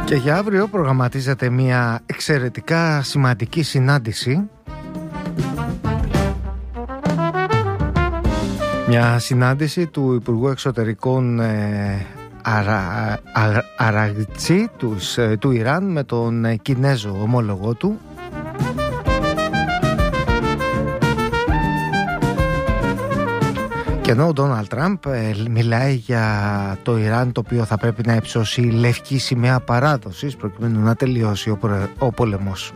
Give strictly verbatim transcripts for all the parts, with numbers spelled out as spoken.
Και για αύριο προγραμματίζεται μια εξαιρετικά σημαντική συνάντηση. Μια συνάντηση του Υπουργού Εξωτερικών ε, Αρα, α, Αραγτσί τους, ε, του Ιράν με τον ε, Κινέζο ομόλογό του. Και ενώ ο Ντόναλντ Τραμπ ε, μιλάει για το Ιράν, το οποίο θα πρέπει να υψώσει λευκή σημαία παράδοσης προκειμένου να τελειώσει ο, ο πόλεμος.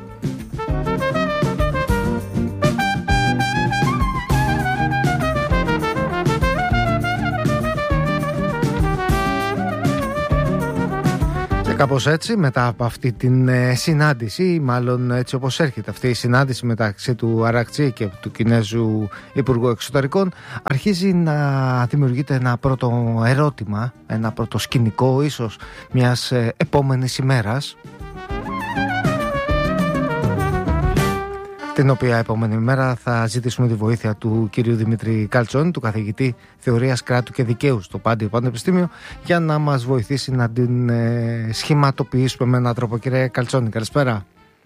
Κάπως έτσι, μετά από αυτή την ε, συνάντηση, μάλλον έτσι όπως έρχεται αυτή η συνάντηση μεταξύ του Αραγτσί και του Κινέζου Υπουργού Εξωτερικών, αρχίζει να δημιουργείται ένα πρώτο ερώτημα, ένα πρώτο σκηνικό ίσως μιας ε, επόμενης ημέρας, την οποία επόμενη μέρα θα ζητήσουμε τη βοήθεια του κυρίου Δημήτρη Καλτσόνη, του καθηγητή Θεωρίας Κράτου και Δικαίου στο Πάντιο Πανεπιστήμιο, για να μας βοηθήσει να την ε, σχηματοποιήσουμε με έναν τρόπο. Κύριε Καλτσόνη, καλησπέρα.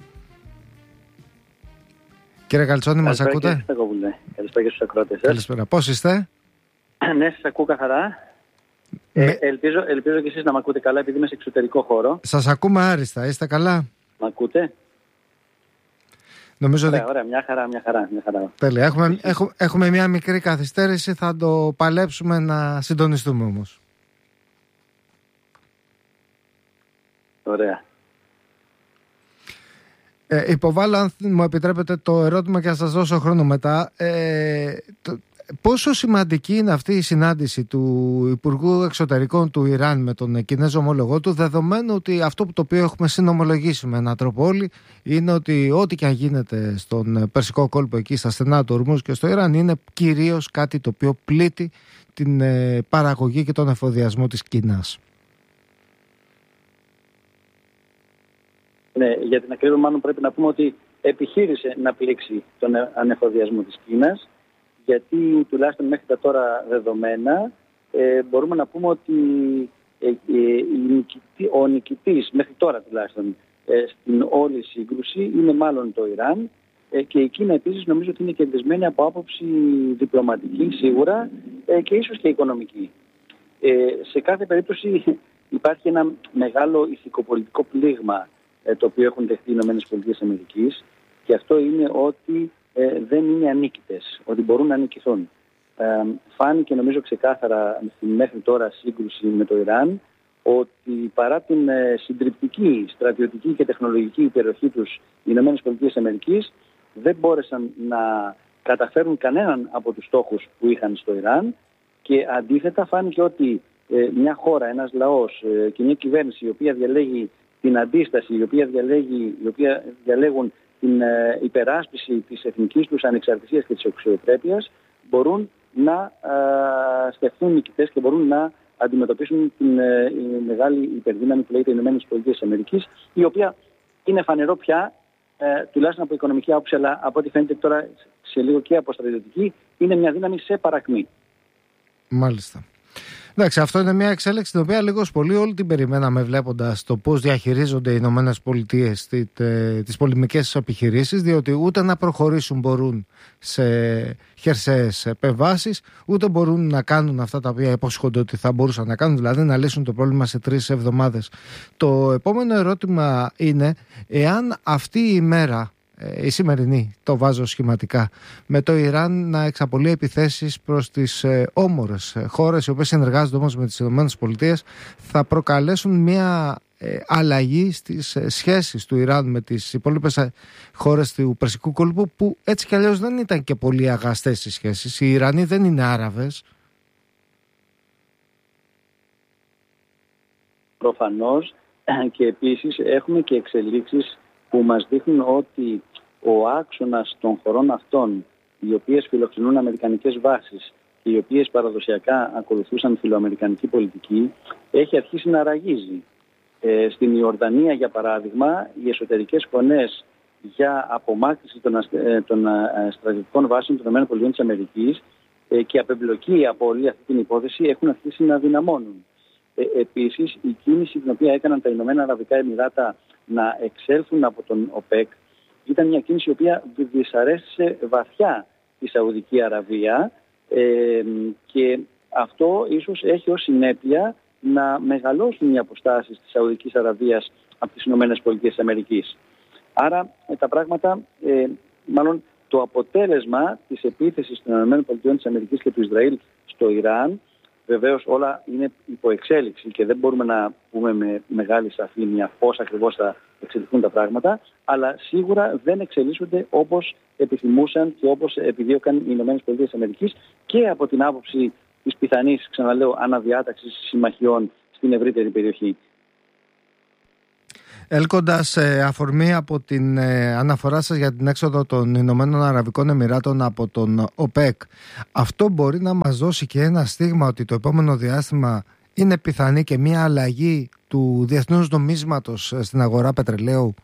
Κύριε Καλτσόνη, μας ακούτε? Καλησπέρα και στους ακροατές. Καλησπέρα. Πώς είστε? Ναι, σας ακούω καθαρά. Με... Ε, ελπίζω, ελπίζω και εσείς να με ακούτε καλά, επειδή είμαι σε εξωτερικό χώρο. Σας ακούμε άριστα. Είστε καλά? Μ' ακούτε? Νομίζω ωραία, ότι... ωραία, μια χαρά, μια χαρά, μια χαρά. Τέλεια. Έχουμε, έχουμε, έχουμε μια μικρή καθυστέρηση, θα το παλέψουμε να συντονιστούμε όμως. Ωραία. Ε, υποβάλλω, αν μου επιτρέπετε, το ερώτημα και θα σας δώσω χρόνο μετά. Ε, το, πόσο σημαντική είναι αυτή η συνάντηση του Υπουργού Εξωτερικών του Ιράν με τον Κινέζο ομόλογό του, δεδομένου ότι αυτό που το οποίο έχουμε συνομολογήσει με έναν τρόπο όλοι είναι ότι ό,τι και αν γίνεται στον Περσικό κόλπο, εκεί στα στενά του Ορμούζ και στο Ιράν, είναι κυρίως κάτι το οποίο πλήττει την ε, παραγωγή και τον εφοδιασμό της Κίνας. Ναι, για την ακρίβεια μάλλον πρέπει να πούμε ότι επιχείρησε να πλήξει τον ανεφοδιασμό της Κίνας, γιατί τουλάχιστον μέχρι τα τώρα δεδομένα ε, μπορούμε να πούμε ότι ε, ε, ο νικητής μέχρι τώρα τουλάχιστον ε, στην όλη σύγκρουση είναι μάλλον το Ιράν, ε, και η Κίνα επίσης νομίζω ότι είναι κερδισμένη από άποψη διπλωματική σίγουρα, ε, και ίσως και οικονομική. Ε, σε κάθε περίπτωση υπάρχει ένα μεγάλο ηθικοπολιτικό πλήγμα ε, το οποίο έχουν δεχτεί οι ΗΠΑ, και αυτό είναι ότι Ε, δεν είναι ανίκητες, ότι μπορούν να νικηθούν. Ε, φάνηκε νομίζω ξεκάθαρα στην μέχρι τώρα σύγκρουση με το Ιράν ότι παρά την ε, συντριπτική στρατιωτική και τεχνολογική υπεροχή τους οι ΗΠΑ δεν μπόρεσαν να καταφέρουν κανέναν από τους στόχους που είχαν στο Ιράν, και αντίθετα φάνηκε ότι ε, μια χώρα, ένας λαός ε, και μια κυβέρνηση η οποία διαλέγει την αντίσταση, η οποία, διαλέγει, η οποία διαλέγουν την ε, υπεράσπιση της εθνικής τους ανεξαρτησίας και της αξιοπρέπειας, μπορούν να ε, στεφθούν νικητές και μπορούν να αντιμετωπίσουν την ε, μεγάλη υπερδύναμη που λέγεται ΗΠΑ, η οποία είναι φανερό πια, ε, τουλάχιστον από οικονομική άποψη, αλλά από ό,τι φαίνεται τώρα σε λίγο και από στρατιωτική, είναι μια δύναμη σε παρακμή. Μάλιστα. Εντάξει, αυτό είναι μια εξέλιξη την οποία λίγος πολύ όλοι την περιμέναμε, βλέποντας το πώς διαχειρίζονται οι Ηνωμένες Πολιτείες τις πολεμικές επιχειρήσεις, διότι ούτε να προχωρήσουν μπορούν σε χερσαίες επεμβάσεις, ούτε μπορούν να κάνουν αυτά τα οποία υπόσχονται ότι θα μπορούσαν να κάνουν, δηλαδή να λύσουν το πρόβλημα σε τρεις εβδομάδες. Το επόμενο ερώτημα είναι εάν αυτή η ημέρα, η σημερινή, το βάζω σχηματικά, με το Ιράν να εξαπολύει επιθέσεις προς τις ε, όμορες χώρες, οι οποίες συνεργάζονται όμως με τις ΗΠΑ, θα προκαλέσουν μια ε, αλλαγή στις ε, σχέσεις του Ιράν με τις υπόλοιπες χώρες του Περσικού κόλπου, που έτσι κι αλλιώς δεν ήταν και πολύ αγαστές οι σχέσεις. Οι Ιρανοί δεν είναι Άραβες. Προφανώς, και επίσης έχουμε και εξελίξεις που μας δείχνουν ότι ο άξονας των χωρών αυτών, οι οποίες φιλοξενούν αμερικανικές βάσεις και οι οποίες παραδοσιακά ακολουθούσαν φιλοαμερικανική πολιτική, έχει αρχίσει να ραγίζει. Ε, στην Ιορδανία, για παράδειγμα, οι εσωτερικές φωνές για απομάκρυνση των, ε, των ε, στρατιωτικών βάσεων των ΗΠΑ ε, και απεμπλοκή από όλη αυτή την υπόθεση έχουν αρχίσει να δυναμώνουν. Ε, επίσης, η κίνηση την οποία έκαναν τα Ηνωμένα Αραβικά Εμιράτα να εξέλθουν από τον ΟΠΕΚ ήταν μια κίνηση η οποία δυσαρέστησε βαθιά τη Σαουδική Αραβία ε, και αυτό ίσως έχει ως συνέπεια να μεγαλώσουν οι αποστάσεις της Σαουδικής Αραβίας από τις Ηνωμένες Πολιτείες της Αμερικής. Άρα ε, τα πράγματα, ε, μάλλον το αποτέλεσμα της επίθεσης των Ηνωμένων Πολιτείων της Αμερικής και του Ισραήλ στο Ιράν, βεβαίως όλα είναι υπό εξέλιξη και δεν μπορούμε να πούμε με μεγάλη σαφήνεια πώς ακριβώς θα εξελιχθούν τα πράγματα, αλλά σίγουρα δεν εξελίσσονται όπως επιθυμούσαν και όπως επιδίωκαν οι Ηνωμένες Πολιτείες της Αμερικής και από την άποψη της πιθανής, ξαναλέω, αναδιάταξης συμμαχιών στην ευρύτερη περιοχή. Έλκοντας ε, αφορμή από την ε, αναφορά σας για την έξοδο των Ηνωμένων Αραβικών Εμιράτων από τον ΟΠΕΚ, αυτό μπορεί να μας δώσει και ένα στίγμα ότι το επόμενο διάστημα είναι πιθανή και μια αλλαγή του διεθνούς νομίσματος στην αγορά πετρελαίου?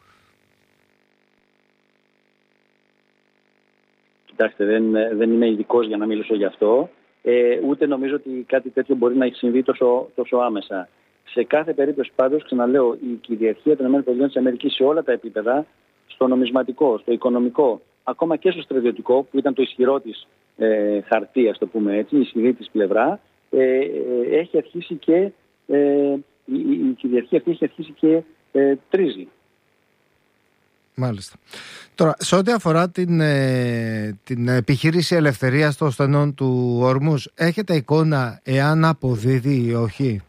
Κοιτάξτε, δεν, δεν είμαι ειδικός για να μιλήσω γι' αυτό, ε, ούτε νομίζω ότι κάτι τέτοιο μπορεί να έχει συμβεί τόσο, τόσο άμεσα. Σε κάθε περίπτωση πάντως, ξαναλέω, η κυριαρχία των ΗΠΑ σε όλα τα επίπεδα, στο νομισματικό, στο οικονομικό, ακόμα και στο στρατιωτικό, που ήταν το ισχυρό της ε, χαρτί, ας το πούμε έτσι, η ισχυρή της πλευρά, ε, ε, έχει αρχίσει και ε, η, η κυριαρχία αυτή έχει αρχίσει και ε, τρίζει. Μάλιστα. Τώρα, σε ό,τι αφορά την, ε, την επιχείρηση ελευθερίας των στενών του Ορμούζ, έχετε εικόνα εάν αποδίδει ή όχι?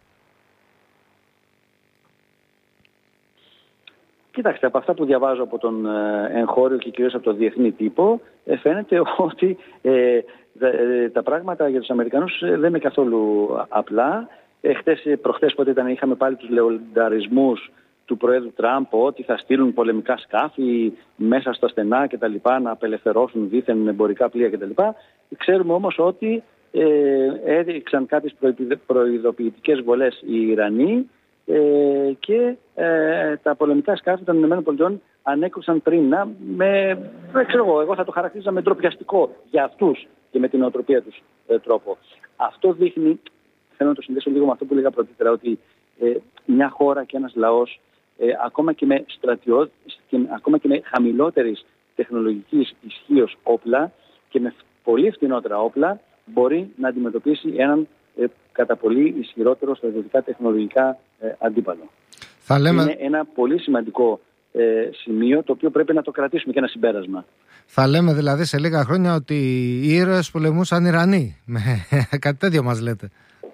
Κοιτάξτε, από αυτά που διαβάζω από τον εγχώριο και κυρίως από το διεθνή τύπο, φαίνεται ότι ε, τα πράγματα για τους Αμερικανούς δεν είναι καθόλου απλά. Ε, χτες, προχτές πότε ήταν, είχαμε πάλι τους λεονταρισμούς του Προέδρου Τραμπ ότι θα στείλουν πολεμικά σκάφη μέσα στα στενά κτλ. Να απελευθερώσουν δίθεν εμπορικά πλοία κτλ. Ξέρουμε όμως ότι ε, έδειξαν κάποιες προειδοποιητικές βολές οι Ιρανοί ε, και ε, τα πολεμικά σκάφη των ΗΠΑ ανέκρουσαν πριν να, με, δεν ξέρω εγώ, εγώ θα το χαρακτήριζα με ντροπιαστικό για αυτούς και με την νοοτροπία τους ε, τρόπο. Αυτό δείχνει, θέλω να το συνδέσω λίγο με αυτό που λέγα πρωτήτερα, ότι ε, μια χώρα και ένας λαός ε, ακόμα και με στρατιώτες και ακόμα και με χαμηλότερης τεχνολογικής ισχύως όπλα και με πολύ φθηνότερα όπλα μπορεί να αντιμετωπίσει έναν ε, κατά πολύ ισχυρότερο στρατιωτικά τεχνολογικά ε, αντίπαλο. Θα λέμε... Είναι ένα πολύ σημαντικό ε, σημείο το οποίο πρέπει να το κρατήσουμε και ένα συμπέρασμα. Θα λέμε δηλαδή σε λίγα χρόνια ότι οι ήρωες πολεμούσαν Ιρανοί. Κάτι τέτοιο μας λέτε?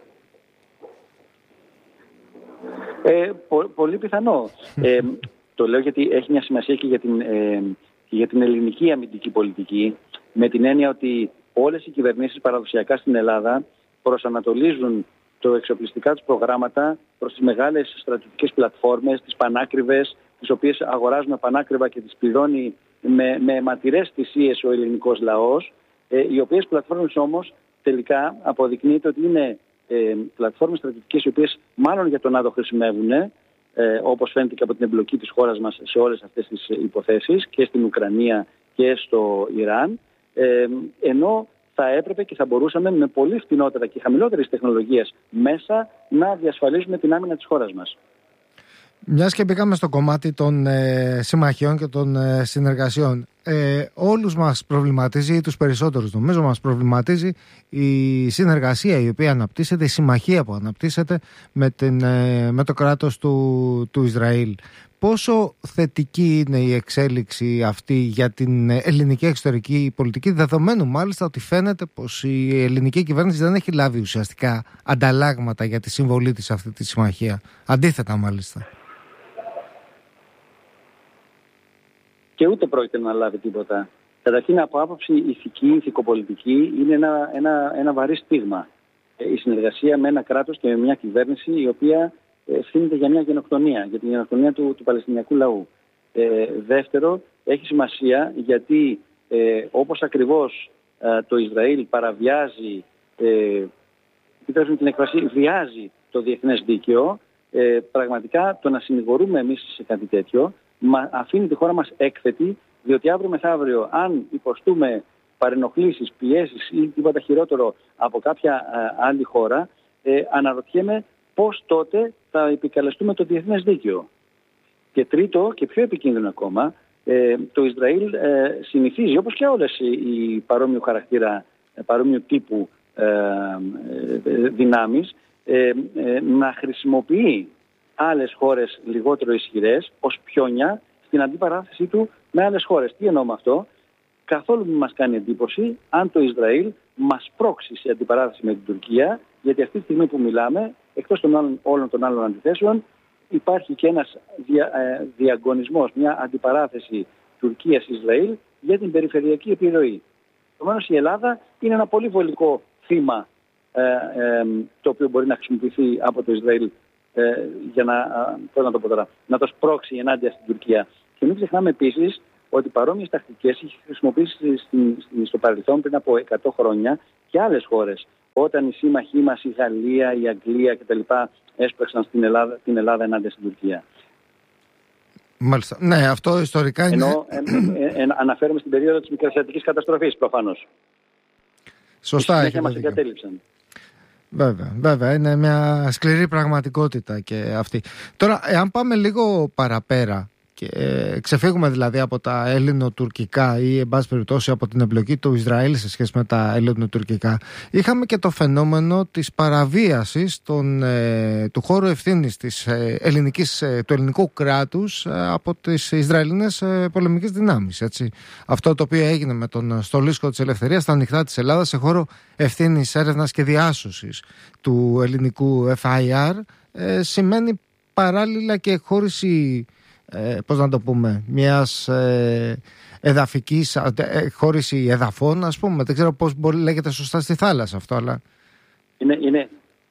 Ε, πο, πολύ πιθανό. ε, το λέω γιατί έχει μια σημασία και για την, ε, και για την ελληνική αμυντική πολιτική, με την έννοια ότι όλες οι κυβερνήσεις παραδοσιακά στην Ελλάδα προσανατολίζουν το εξοπλιστικά τους προγράμματα προς τις μεγάλες στρατιωτικές πλατφόρμες, τις πανάκριβες, τις οποίες αγοράζουν πανάκριβα και τις πληρώνει με, με αιματηρές θυσίες ο ελληνικός λαός, ε, οι οποίες πλατφόρμες όμως τελικά αποδεικνύεται ότι είναι ε, πλατφόρμες στρατιωτικές οι οποίες μάλλον για τον ΝΑΤΟ χρησιμεύουν, ε, όπως φαίνεται και από την εμπλοκή της χώρας μας σε όλες αυτές τις υποθέσεις και στην Ουκρανία και στο Ιράν, ε, ενώ θα έπρεπε και θα μπορούσαμε με πολύ φτηνότερα και χαμηλότερης τεχνολογίας μέσα να διασφαλίσουμε την άμυνα της χώρας μας. Μιας και μπήκαμε στο κομμάτι των ε, συμμαχιών και των ε, συνεργασιών, ε, όλους μας προβληματίζει, ή τους περισσότερους νομίζω μας προβληματίζει, η συνεργασία η οποία αναπτύσσεται, η συμμαχία που αναπτύσσεται με, την, ε, με το κράτος του, του Ισραήλ. Πόσο θετική είναι η εξέλιξη αυτή για την ελληνική εξωτερική πολιτική, δεδομένου μάλιστα ότι φαίνεται πως η ελληνική κυβέρνηση δεν έχει λάβει ουσιαστικά ανταλλάγματα για τη συμβολή της σε αυτή τη συμμαχία? Αντίθετα μάλιστα. Και ούτε πρόκειται να λάβει τίποτα. Καταρχήν, από άποψη ηθική, ηθικοπολιτική, είναι ένα, ένα, ένα βαρύ στίγμα. Η συνεργασία με ένα κράτος και με μια κυβέρνηση η οποία ευθύνεται για μια γενοκτονία, για την γενοκτονία του, του Παλαιστινιακού λαού. Ε, δεύτερο, έχει σημασία γιατί ε, όπως ακριβώς ε, το Ισραήλ παραβιάζει, ε, την εκφρασία, βιάζει το διεθνές δίκαιο, ε, πραγματικά το να συνηγορούμε εμείς σε κάτι τέτοιο μα, αφήνει τη χώρα μας έκθετη, διότι αύριο μεθαύριο αν υποστούμε παρενοχλήσεις, πιέσεις ή τίποτα χειρότερο από κάποια ε, άλλη χώρα, ε, αναρωτιέμαι πώς τότε θα επικαλεστούμε το διεθνές δίκαιο. Και τρίτο και πιο επικίνδυνο ακόμα, ε, το Ισραήλ ε, συνηθίζει, όπως και όλες οι παρόμοιου χαρακτήρα, παρόμοιου τύπου ε, ε, δυνάμεις, ε, ε, να χρησιμοποιεί άλλες χώρες λιγότερο ισχυρές ως πιόνια στην αντιπαράθεσή του με άλλες χώρες. Τι εννοώ με αυτό? Καθόλου μην μας κάνει εντύπωση αν το Ισραήλ μας πρόξει σε αντιπαράθεση με την Τουρκία, γιατί αυτή τη στιγμή που μιλάμε, εκτός των άλλων, όλων των άλλων αντιθέσεων, υπάρχει και ένας δια, ε, διαγωνισμός, μια αντιπαράθεση Τουρκίας-Ισραήλ για την περιφερειακή επιρροή. Επομένως η Ελλάδα είναι ένα πολύ βολικό θύμα ε, ε, το οποίο μπορεί να χρησιμοποιηθεί από το Ισραήλ ε, για να, πώς να το πω τώρα, να το σπρώξει ενάντια στην Τουρκία. Και μην ξεχνάμε επίσης ότι παρόμοιες τακτικές έχει χρησιμοποιήσει στο παρελθόν πριν από εκατό χρόνια και άλλες χώρες. Όταν οι σύμμαχοί μας, η Γαλλία, η Αγγλία κτλ. Έσπρωξαν στην Ελλάδα, την Ελλάδα ενάντια στην Τουρκία. Μάλιστα. Ναι, αυτό ιστορικά είναι... Ενώ ε, ε, ε, αναφέρομαι στην περίοδο της Μικρασιατικής καταστροφής προφανώς. Σωστά. Και μας εγκατέλειψαν. Βέβαια, βέβαια, είναι μια σκληρή πραγματικότητα και αυτή. Τώρα, εάν πάμε λίγο παραπέρα και ε, ξεφύγουμε δηλαδή από τα ελληνοτουρκικά ή εν πάση περιπτώσει από την εμπλοκή του Ισραήλ σε σχέση με τα ελληνοτουρκικά, είχαμε και το φαινόμενο της παραβίασης των, ε, του χώρου ευθύνης της, ε, ελληνικής, ε, του ελληνικού κράτους ε, από τις Ισραηλινές ε, πολεμικές δυνάμεις. Έτσι. Αυτό το οποίο έγινε με τον στολίσκο της Ελευθερίας στα ανοιχτά της Ελλάδας σε χώρο ευθύνης, έρευνας και διάσωσης του ελληνικού εφ άι αρ ε, σημαίνει παράλληλα και εκχώρηση, Ε, πώς να το πούμε, μιας ε, εδαφικής ε, χώρηση εδαφών, ας πούμε. Δεν ξέρω πώς μπορεί, λέγεται σωστά στη θάλασσα αυτό, αλλά... Είναι, είναι,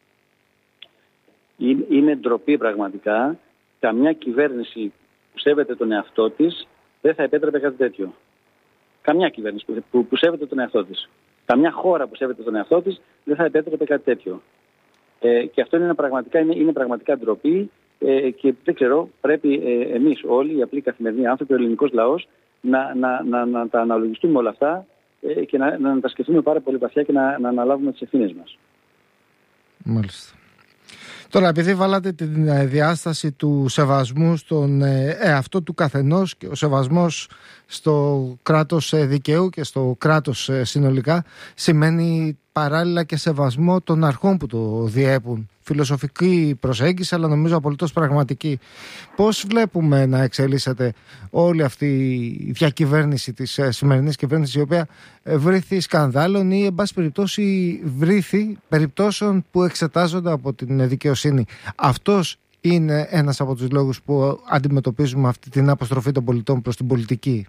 είναι, είναι ντροπή πραγματικά. Καμιά κυβέρνηση που σέβεται τον εαυτό της δεν θα επέτρεπε κάτι τέτοιο. Καμιά κυβέρνηση που, που, που σέβεται τον εαυτό της. Καμιά χώρα που σέβεται τον εαυτό της δεν θα επέτρεπε κάτι τέτοιο. Ε, και αυτό είναι πραγματικά, είναι, είναι πραγματικά ντροπή. Ε, και δεν ξέρω, πρέπει ε, εμείς όλοι οι απλοί καθημερινοί άνθρωποι, ο ελληνικός λαός, να, να, να, να τα αναλογιστούμε όλα αυτά ε, και να, να, να τα σκεφτούμε πάρα πολύ βαθιά και να, να αναλάβουμε τις ευθύνες μας. Μάλιστα. Τώρα, επειδή βάλατε τη διάσταση του σεβασμού στον εαυτό του καθενός και ο σεβασμός στο κράτος δικαίου και στο κράτος συνολικά, σημαίνει παράλληλα και σεβασμό των αρχών που το διέπουν. Φιλοσοφική προσέγγιση, αλλά νομίζω απολύτως πραγματική. Πώς βλέπουμε να εξελίσσεται όλη αυτή η διακυβέρνηση της σημερινής κυβέρνησης, η οποία βρήθη σκανδάλων ή εν πάση περιπτώσει βρήθη περιπτώσεων που εξετάζονται από την δικαιοσύνη? Αυτός είναι ένας από τους λόγους που αντιμετωπίζουμε αυτή την αποστροφή των πολιτών προς την πολιτική.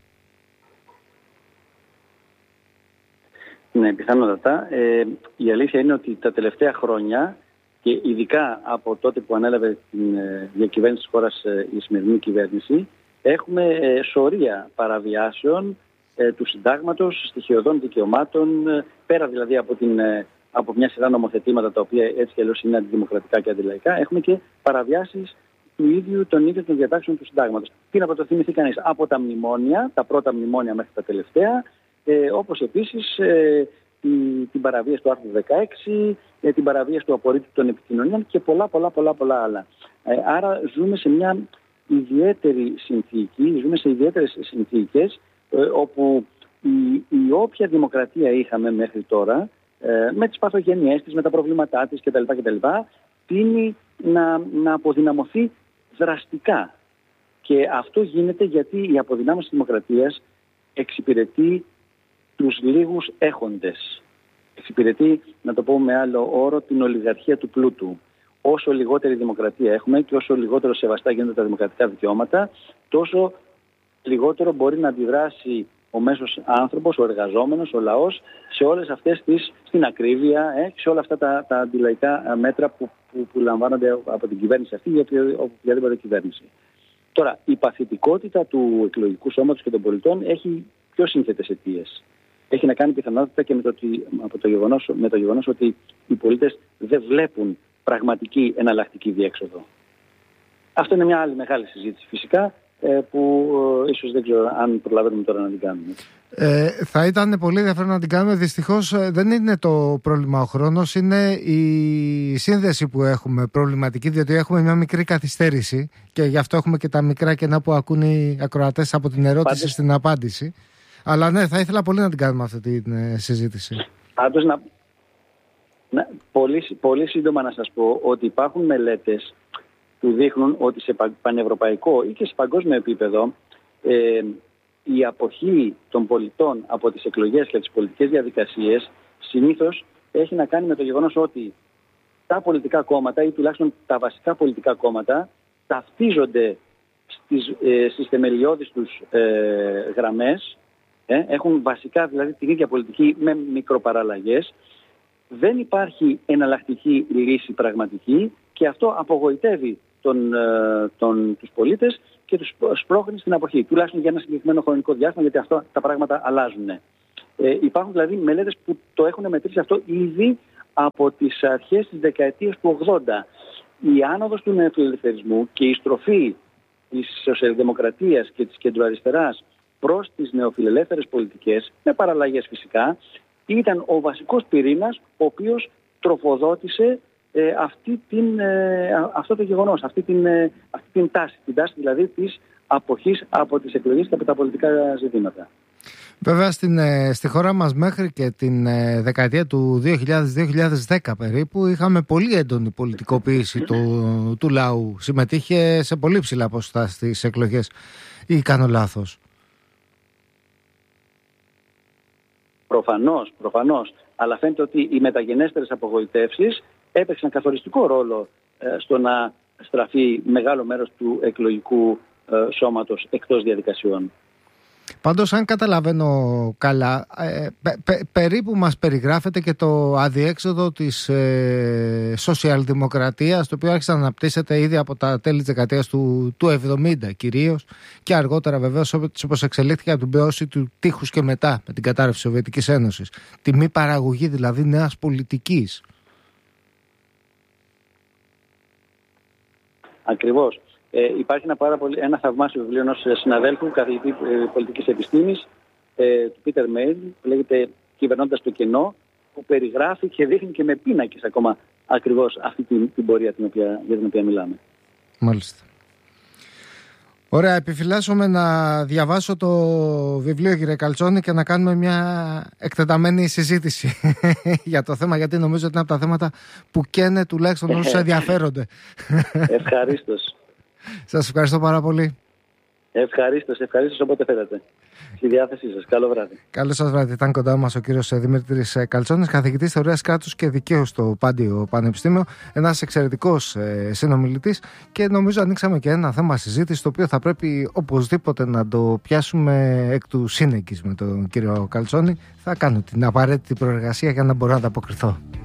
Ναι, πιθανότατα. Ε, η αλήθεια είναι ότι τα τελευταία χρόνια και ειδικά από τότε που ανέλαβε την ε, διακυβέρνηση της χώρας ε, η σημερινή κυβέρνηση, έχουμε ε, σωρία παραβιάσεων ε, του συντάγματος, στοιχειωδών δικαιωμάτων, ε, πέρα δηλαδή από, την, ε, από μια σειρά νομοθετήματα τα οποία έτσι και αλλιώς είναι αντιδημοκρατικά και αντιλαϊκά, έχουμε και παραβιάσεις του ίδιου των ίδιων των διατάξεων του συντάγματος. Τι να το θυμηθεί κανείς? Από τα μνημόνια, τα πρώτα μνημόνια μέχρι τα τελευταία, Ε, όπως επίσης ε, τη, την παραβίαση του άρθρου δεκαέξι, ε, την παραβίαση του απορρίτου των επικοινωνιών και πολλά πολλά πολλά πολλά άλλα. Ε, άρα ζούμε σε μια ιδιαίτερη συνθήκη, ζούμε σε ιδιαίτερες συνθήκες ε, όπου η, η όποια δημοκρατία είχαμε μέχρι τώρα, ε, με τις παθογένειές της, με τα προβλήματά της κτλ. κτλ τείνει να, να αποδυναμωθεί δραστικά. Και αυτό γίνεται γιατί η αποδυνάμωση της δημοκρατίας εξυπηρετεί τους λίγους έχοντες. Εξυπηρετεί, να το πω με άλλο όρο, την ολιγαρχία του πλούτου. Όσο λιγότερη δημοκρατία έχουμε και όσο λιγότερο σεβαστά γίνονται τα δημοκρατικά δικαιώματα, τόσο λιγότερο μπορεί να αντιδράσει ο μέσος άνθρωπος, ο εργαζόμενος, ο λαός, σε όλες αυτές τις, στην ακρίβεια, ε, σε όλα αυτά τα, τα αντιλαϊκά μέτρα που, που, που λαμβάνονται από την κυβέρνηση αυτή ή από οποιαδήποτε κυβέρνηση. Τώρα, η παθητικότητα του εκλογικού σώματος και των πολιτών έχει πιο σύνθετες αιτίες. Έχει να κάνει πιθανότητα και με το, από το γεγονός, με το γεγονός ότι οι πολίτες δεν βλέπουν πραγματική εναλλακτική διέξοδο. Αυτό είναι μια άλλη μεγάλη συζήτηση φυσικά που ίσως δεν ξέρω αν προλαβαίνουμε τώρα να την κάνουμε. Ε, θα ήταν πολύ ενδιαφέρον να την κάνουμε. Δυστυχώς δεν είναι το πρόβλημα ο χρόνος, είναι η σύνδεση που έχουμε προβληματική, διότι έχουμε μια μικρή καθυστέρηση και γι' αυτό έχουμε και τα μικρά κενά που ακούν οι ακροατές από την ερώτηση Πάντως... στην απάντηση. Αλλά ναι, θα ήθελα πολύ να την κάνουμε αυτή τη συζήτηση. Πάντως, να... να... Πολύ, πολύ σύντομα να σας πω ότι υπάρχουν μελέτες που δείχνουν ότι σε πανευρωπαϊκό ή και σε παγκόσμιο επίπεδο ε, η αποχή των πολιτών από τις εκλογές και τις πολιτικές διαδικασίες συνήθως έχει να κάνει με το γεγονός ότι τα πολιτικά κόμματα ή τουλάχιστον τα βασικά πολιτικά κόμματα ταυτίζονται στις, ε, στις θεμελιώδεις τους ε, γραμμές, ε, έχουν βασικά δηλαδή την ίδια πολιτική με μικροπαραλλαγές. Δεν υπάρχει εναλλακτική λύση πραγματική και αυτό απογοητεύει τον, τον, τους πολίτες και τους σπρώχνει στην αποχή, τουλάχιστον για ένα συγκεκριμένο χρονικό διάστημα, γιατί αυτό τα πράγματα αλλάζουν. Ε, υπάρχουν δηλαδή μελέτες που το έχουν μετρήσει αυτό ήδη από τις αρχές της δεκαετίας του ογδόντα. Η άνοδος του νεοφιλελευθερισμού και η στροφή της σοσιαλδημοκρατίας και της κεντροαριστεράς προς τις νεοφιλελεύθερες πολιτικές, με παραλλαγές φυσικά, ήταν ο βασικός πυρήνας ο οποίος τροφοδότησε ε, αυτή την, ε, αυτό το γεγονός, αυτή την, ε, αυτή την τάση, την τάση δηλαδή της αποχής από τις εκλογές και από τα πολιτικά ζητήματα. Βέβαια στην, στη χώρα μας μέχρι και την δεκαετία του δύο χιλιάδες με δύο χιλιάδες δέκα περίπου είχαμε πολύ έντονη πολιτικοποίηση του, του λαού. Συμμετείχε σε πολύ ψηλά ποσοστά στις εκλογές, ή κάνω λάθος? Προφανώς, προφανώς. Αλλά φαίνεται ότι οι μεταγενέστερες απογοητεύσεις έπαιξαν καθοριστικό ρόλο ε, στο να στραφεί μεγάλο μέρος του εκλογικού ε, σώματος εκτός διαδικασιών. Πάντως, αν καταλαβαίνω καλά, ε, πε, πε, περίπου μας περιγράφεται και το αδιέξοδο της ε, σοσιαλδημοκρατίας, το οποίο άρχισε να αναπτύσσεται ήδη από τα τέλη της δεκαετίας του, του εβδομήντα κυρίως, και αργότερα βεβαίως όπως εξελίχθηκε από την πτώση του τείχους και μετά με την κατάρρευση της Σοβιετικής Ένωσης. Τη μη παραγωγή δηλαδή νέας πολιτικής. Ακριβώς. Ε, υπάρχει ένα, πάρα πολύ, ένα θαυμάσιο βιβλίο ενός συναδέλφου, καθηγητή ε, πολιτικής επιστήμης, ε, του Πίτερ Μέιλ, που λέγεται «Κυβερνώντας το κενό», που περιγράφει και δείχνει και με πίνακες ακόμα ακριβώς αυτή την, την πορεία την οποία, για την οποία μιλάμε. Μάλιστα. Ωραία, επιφυλάσσομαι να διαβάσω το βιβλίο, κύριε Καλτσόνη, και να κάνουμε μια εκτεταμένη συζήτηση για το θέμα, γιατί νομίζω ότι είναι από τα θέματα που καίνε τουλάχιστον όσους ενδιαφέρονται. Ευχαρίστως. Σας ευχαριστώ πάρα πολύ. Ευχαρίστως, ευχαρίστως όποτε θέλετε. Στη διάθεσή σας. Καλό βράδυ. Καλό σας βράδυ. Ήταν κοντά μας ο κύριος Δημήτρης Καλτσόνης, καθηγητής θεωρίας κράτους και δικαίου στο Πάντιο Πανεπιστήμιο. Ένας εξαιρετικός ε, συνομιλητής, και νομίζω ανοίξαμε και ένα θέμα συζήτηση, το οποίο θα πρέπει οπωσδήποτε να το πιάσουμε εκ του σύνεγγυς με τον κύριο Καλτσόνη. Θα κάνω την απαραίτητη προεργασία για να μπορώ να ανταποκριθώ.